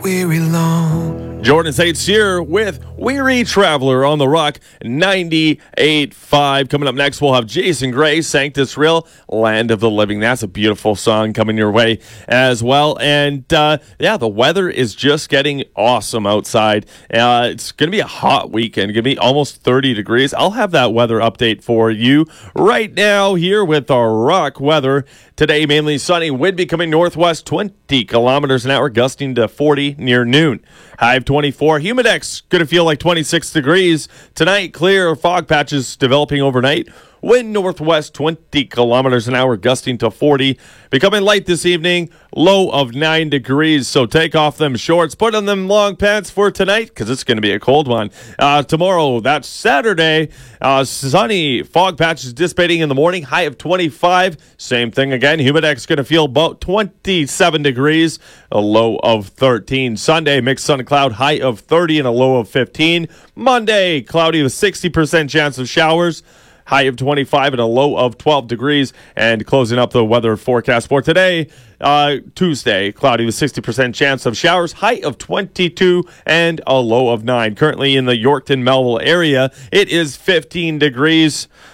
weary long. Jordan Sates here with Weary Traveler on the Rock 98.5. Coming up next, we'll have Jason Gray, Sanctus Real, Land of the Living. That's a beautiful song coming your way as well. And the weather is just getting awesome outside. It's going to be a hot weekend. It's going to be almost 30 degrees. I'll have that weather update for you right now here with our Rock weather. Today, mainly sunny, wind becoming northwest 20 kilometers an hour, gusting to 40 near noon. High of 24. Humidex going to feel like 26 degrees. Tonight, clear fog patches developing overnight. Wind northwest 20 kilometers an hour, gusting to 40. Becoming light this evening, low of 9 degrees. So take off them shorts, put on them long pants for tonight because it's going to be a cold one. Tomorrow, that's Saturday, sunny, fog patches dissipating in the morning, high of 25. Same thing again. Humidex going to feel about 27 degrees, a low of 13. Sunday, mixed sun and cloud, high of 30 and a low of 15. Monday, cloudy with 60% chance of showers. High of 25 and a low of 12 degrees. And closing up the weather forecast for today, Tuesday, cloudy with 60% chance of showers. High of 22 and a low of 9. Currently in the Yorkton-Melville area, it is 15 degrees.